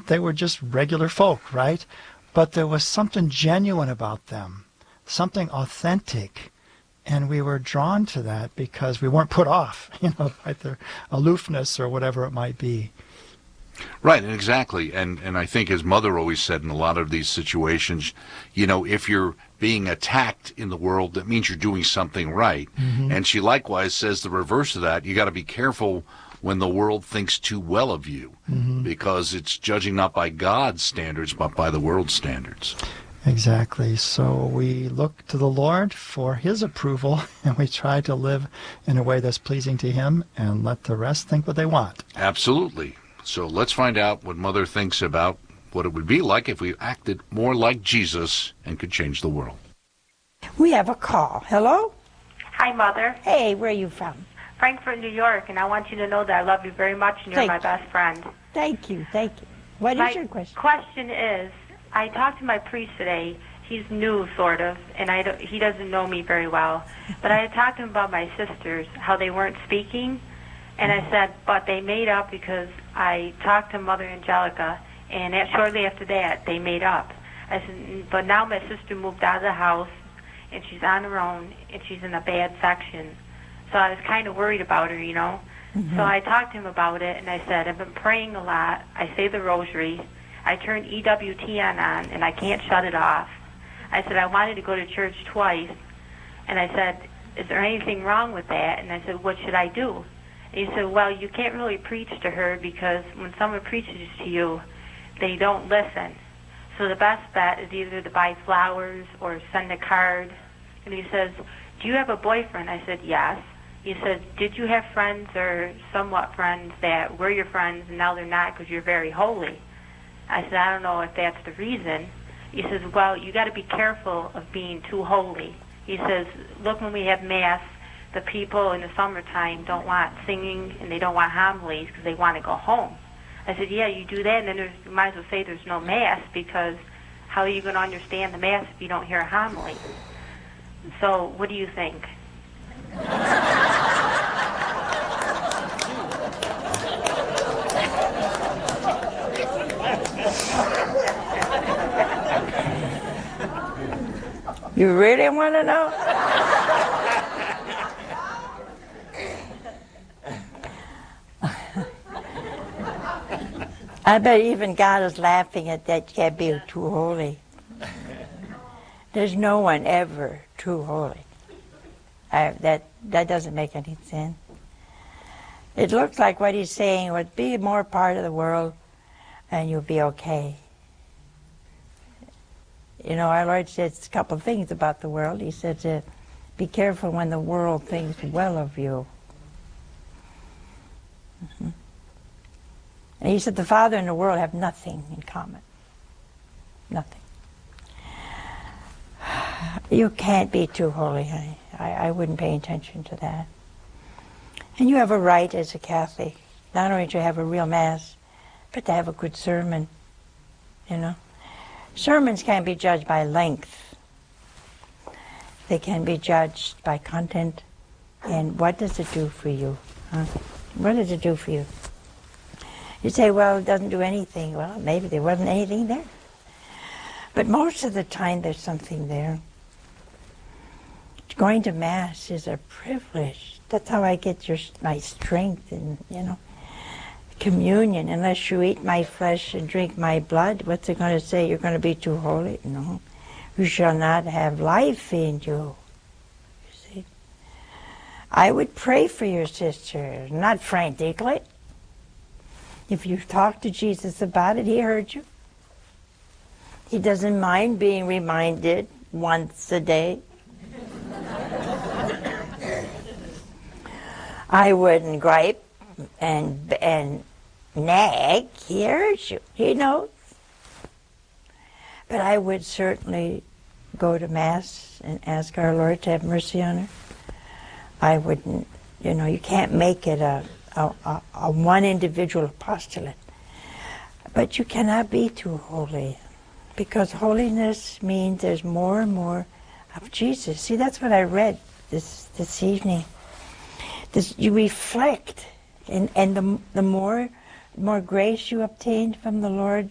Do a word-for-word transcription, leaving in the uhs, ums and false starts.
they were just regular folk, right? But there was something genuine about them, something authentic. And we were drawn to that because we weren't put off, you know, by their aloofness or whatever it might be. Right, and exactly. And and I think, as Mother always said in a lot of these situations, you know, if you're being attacked in the world, that means you're doing something right. Mm-hmm. And she likewise says the reverse of that. You got to be careful when the world thinks too well of you, mm-hmm. because it's judging not by God's standards, but by the world's standards. Exactly. So we look to the Lord for his approval, and we try to live in a way that's pleasing to him and let the rest think what they want. Absolutely. So let's find out what Mother thinks about what it would be like if we acted more like Jesus and could change the world. We have a call. Hello? Hi, Mother. Hey, where are you from? Frankfurt, New York, and I want you to know that I love you very much and you're Thank my you. best friend. Thank you, thank you. What my is your question? question is, I talked to my priest today. He's new, sort of, and I don't, he doesn't know me very well. But I had talked to him about my sisters, how they weren't speaking. And I said, but they made up because I talked to Mother Angelica, and that, shortly after that, they made up. I said, but now my sister moved out of the house, and she's on her own, and she's in a bad section. So I was kind of worried about her, you know. Mm-hmm. So I talked to him about it, and I said, I've been praying a lot. I say the rosary. I turn E W T N on, and I can't shut it off. I said, I wanted to go to church twice, and I said, is there anything wrong with that? And I said, what should I do? And he said, well, you can't really preach to her because when someone preaches to you, they don't listen. So the best bet is either to buy flowers or send a card. And he says, do you have a boyfriend? I said, yes. He says, did you have friends or somewhat friends that were your friends and now they're not because you're very holy? I said, I don't know if that's the reason. He says, well, you got to be careful of being too holy. He says, look, when we have Mass, the people in the summertime don't want singing and they don't want homilies because they want to go home. I said, yeah, you do that, and then there's, you might as well say there's no Mass, because how are you going to understand the Mass if you don't hear a homily? So what do you think? You really want to know? I bet even God is laughing at that. You can't be too holy. There's no one ever too holy. I, that that doesn't make any sense. It looks like what he's saying would be more part of the world, and you'll be okay. You know, our Lord says a couple of things about the world. He says, uh, be careful when the world thinks well of you. Mm-hmm. And he said the Father and the world have nothing in common. Nothing. You can't be too holy, honey. I, I wouldn't pay attention to that. And you have a right as a Catholic, not only to have a real Mass, but to have a good sermon, you know. Sermons can't be judged by length. They can be judged by content. And what does it do for you? Huh? What does it do for you? You say, well, it doesn't do anything. Well, maybe there wasn't anything there. But most of the time there's something there. Going to Mass is a privilege. That's how I get your, my strength and, you know, communion. Unless you eat my flesh and drink my blood, what's it going to say? You're going to be too holy? No. You shall not have life in you. You see? I would pray for your sister, not frantically. If you talk to Jesus about it, he heard you. He doesn't mind being reminded once a day. I wouldn't gripe and and nag. He hears you. He knows. But I would certainly go to Mass and ask our Lord to have mercy on her. I wouldn't, you know, you can't make it a, a, a, a one individual apostolate. But you cannot be too holy, because holiness means there's more and more of Jesus. See, that's what I read this this evening. This, you reflect, and, and the, the more more grace you obtain from the Lord,